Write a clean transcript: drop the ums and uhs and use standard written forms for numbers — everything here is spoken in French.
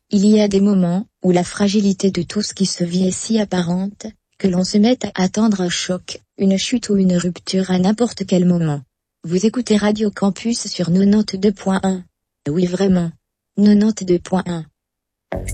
Il y a des moments où la fragilité de tout ce qui se vit est si apparente, que l'on se met à attendre un choc, une chute ou une rupture à n'importe quel moment. Vous écoutez Radio Campus sur 92.1. Oui vraiment. 92.1.